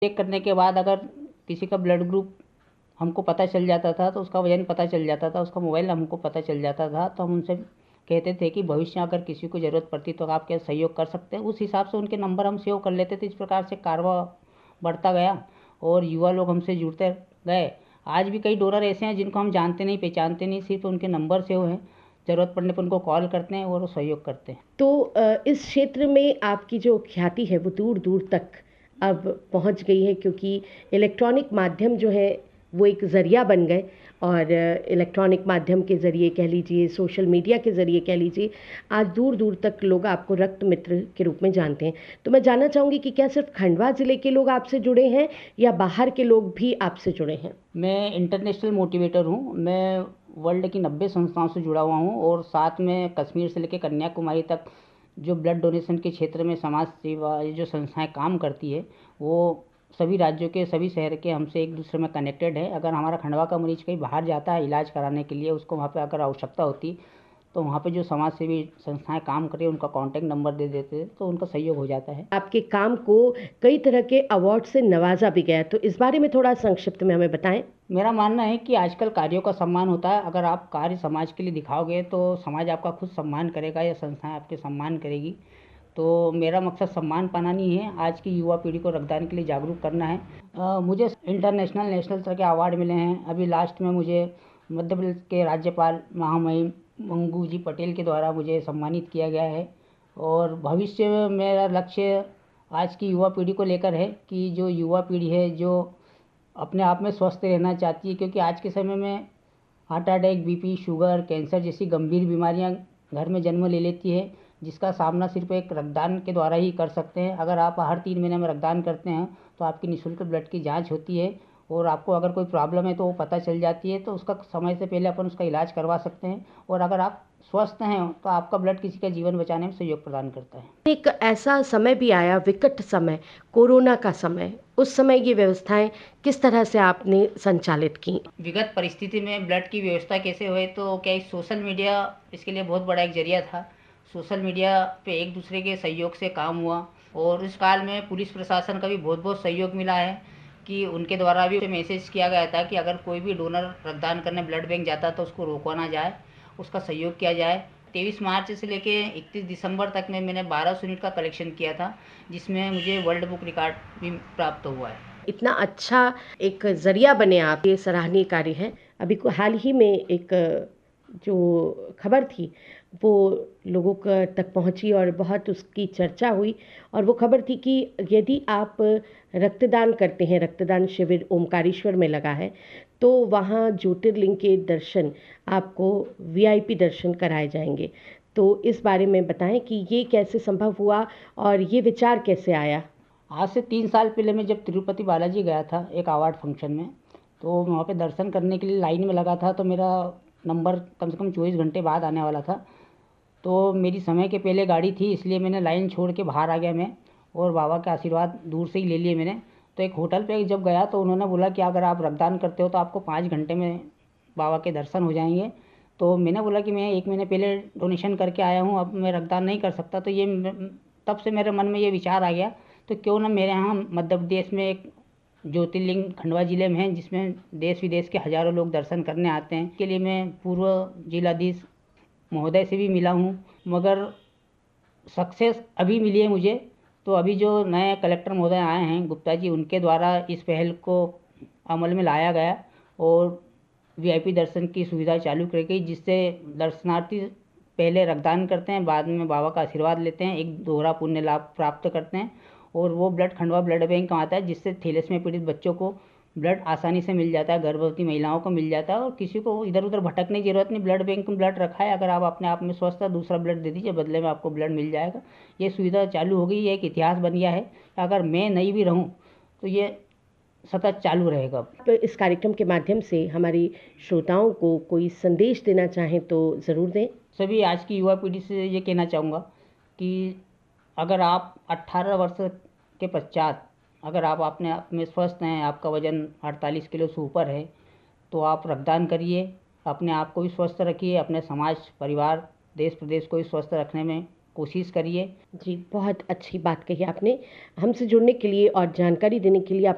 Check करने के बाद अगर किसी का ब्लड ग्रुप हमको पता चल जाता था तो उसका वजन पता चल जाता था, उसका मोबाइल हमको पता चल जाता था, तो हम उनसे कहते थे कि भविष्य में अगर किसी को ज़रूरत पड़ती तो आप क्या सहयोग कर सकते हैं। उस हिसाब से उनके नंबर हम सेव कर लेते थे। इस प्रकार से कारवा बढ़ता गया और युवा लोग हमसे जुड़ते गए। आज भी कई डोनर ऐसे हैं जिनको हम जानते नहीं, पहचानते नहीं, सिर्फ उनके नंबर सेव हैं। ज़रूरत पड़ने पर उनको कॉल करते हैं और वो सहयोग करते हैं। तो इस क्षेत्र में आपकी जो ख्याति है वो दूर दूर तक अब पहुंच गई है, क्योंकि इलेक्ट्रॉनिक माध्यम जो है वो एक ज़रिया बन गए, और इलेक्ट्रॉनिक माध्यम के ज़रिए कह लीजिए, सोशल मीडिया के ज़रिए कह लीजिए, आज दूर दूर तक लोग आपको रक्त मित्र के रूप में जानते हैं। तो मैं जानना चाहूँगी कि क्या सिर्फ खंडवा ज़िले के लोग आपसे जुड़े हैं या बाहर के लोग भी आपसे जुड़े हैं? मैं इंटरनेशनल मोटिवेटर हूँ। मैं वर्ल्ड की 90 संस्थाओं से जुड़ा हुआ हूँ और साथ में कश्मीर से लेकर कन्याकुमारी तक जो ब्लड डोनेशन के क्षेत्र में समाज सेवा ये जो संस्थाएं काम करती है, वो सभी राज्यों के, सभी शहर के हमसे एक दूसरे में कनेक्टेड है। अगर हमारा खंडवा का मरीज कहीं बाहर जाता है इलाज कराने के लिए, उसको वहाँ पे अगर आवश्यकता होती तो वहाँ पे जो समाज सेवी संस्थाएं काम कर रही है उनका कॉन्टैक्ट नंबर दे देते तो उनका सहयोग हो जाता है। आपके काम को कई तरह के अवार्ड से नवाजा भी गया, तो इस बारे में थोड़ा संक्षिप्त में हमें बताएं। मेरा मानना है कि आजकल कार्यों का सम्मान होता है। अगर आप कार्य समाज के लिए दिखाओगे तो समाज आपका खुद सम्मान करेगा या संस्थाएं आपके सम्मान करेगी। तो मेरा मकसद सम्मान पाना नहीं है, आज की युवा पीढ़ी को रक्तदान के लिए जागरूक करना है। मुझे इंटरनेशनल नेशनल तरह के अवार्ड मिले हैं। अभी लास्ट में मुझे मध्य प्रदेश के राज्यपाल महामहिम मंगू जी पटेल के द्वारा मुझे सम्मानित किया गया है। और भविष्य में मेरा लक्ष्य आज की युवा पीढ़ी को लेकर है कि जो युवा पीढ़ी है जो अपने आप में स्वस्थ रहना चाहती है, क्योंकि आज के समय में heart attack, BP, sugar, cancer जैसी गंभीर बीमारियां घर में जन्म ले लेती है, जिसका सामना सिर्फ एक रक्तदान के द्वारा ही कर सकते हैं। अगर आप हर 3 महीने में रक्तदान करते हैं तो आपकी निःशुल्क ब्लड की जांच होती है और आपको अगर कोई प्रॉब्लम है तो वो पता चल जाती है, तो उसका समय से पहले अपन उसका इलाज करवा सकते हैं। और अगर आप स्वस्थ हैं तो आपका ब्लड किसी का जीवन बचाने में सहयोग प्रदान करता है। एक ऐसा समय भी आया, विकट समय, कोरोना का समय, उस समय ये व्यवस्थाएं किस तरह से आपने संचालित की? विगत परिस्थिति में ब्लड की व्यवस्था कैसे हुए, तो क्या सोशल मीडिया इसके लिए बहुत बड़ा एक जरिया था। सोशल मीडिया पे एक दूसरे के सहयोग से काम हुआ और इस काल में पुलिस प्रशासन का भी बहुत बहुत सहयोग मिला है कि उनके द्वारा भी मैसेज किया गया था कि अगर कोई भी डोनर रक्तदान करने ब्लड बैंक जाता तो उसको रोका ना जाए, उसका सहयोग किया जाए। 23 मार्च से लेके 31 दिसंबर तक में मैंने 1200 यूनिट का कलेक्शन किया था, जिसमें मुझे वर्ल्ड बुक रिकॉर्ड भी प्राप्त हुआ है। इतना अच्छा एक ज़रिया बने आप, ये सराहनीय कार्य है। अभी हाल ही में एक जो खबर थी वो लोगों तक पहुंची और बहुत उसकी चर्चा हुई, और वो खबर थी कि यदि आप रक्तदान करते हैं, रक्तदान शिविर ओमकारेश्वर में लगा है, तो वहाँ ज्योतिर्लिंग के दर्शन आपको वीआईपी दर्शन कराए जाएंगे। तो इस बारे में बताएं कि ये कैसे संभव हुआ और ये विचार कैसे आया? आज से 3 साल पहले मैं जब तिरुपति बालाजी गया था एक अवार्ड फंक्शन में, तो वहाँ पे दर्शन करने के लिए लाइन में लगा था, तो मेरा नंबर कम से कम 24 घंटे बाद आने वाला था। तो मेरी समय के पहले गाड़ी थी, इसलिए मैंने लाइन छोड़ के बाहर आ गया मैं, और बाबा के आशीर्वाद दूर से ही ले लिए मैंने। तो एक होटल पे जब गया तो उन्होंने बोला कि अगर आप रक्तदान करते हो तो आपको 5 घंटे में बाबा के दर्शन हो जाएंगे। तो मैंने बोला कि मैं 1 महीने पहले डोनेशन करके आया हूँ, अब मैं रक्तदान नहीं कर सकता। तो तब से मेरे मन में ये विचार आ गया, तो क्यों ना मेरे यहाँ मध्य प्रदेश में एक ज्योतिर्लिंग खंडवा ज़िले में है जिसमें देश विदेश के हज़ारों लोग दर्शन करने आते हैं। के लिए मैं पूर्व जिलाधीश महोदय से भी मिला हूँ, मगर सक्सेस अभी मिली है मुझे। तो अभी जो नए कलेक्टर महोदय आए हैं गुप्ता जी, उनके द्वारा इस पहल को अमल में लाया गया और वीआईपी दर्शन की सुविधा चालू की गई, जिससे दर्शनार्थी पहले रक्तदान करते हैं, बाद में बाबा का आशीर्वाद लेते हैं, एक दोहरा पुण्य लाभ प्राप्त करते हैं। और वो ब्लड खंडवा ब्लड बैंक आता है, जिससे थैलेसीमिया पीड़ित बच्चों को ब्लड आसानी से मिल जाता है, गर्भवती महिलाओं को मिल जाता है और किसी को इधर उधर भटकने की जरूरत नहीं। ब्लड बैंक में ब्लड रखा है, अगर आप अपने आप में स्वस्थ है दूसरा ब्लड दे दीजिए, बदले में आपको ब्लड मिल जाएगा। ये सुविधा चालू हो गई, ये एक इतिहास बन गया है। अगर मैं नहीं भी रहूँ तो ये सतत चालू रहेगा। आप इस कार्यक्रम के माध्यम से हमारी श्रोताओं को कोई संदेश देना चाहें तो ज़रूर दें। सभी आज की युवा पीढ़ी से ये कहना चाहूँगा कि अगर आप 18 वर्ष के पश्चात अगर आप अपने आप में स्वस्थ हैं, आपका वजन 48 किलो से ऊपर है, तो आप रक्तदान करिए, अपने आप को भी स्वस्थ रखिए, अपने समाज परिवार देश प्रदेश को भी स्वस्थ रखने में कोशिश करिए। जी, बहुत अच्छी बात कही आपने। हमसे जुड़ने के लिए और जानकारी देने के लिए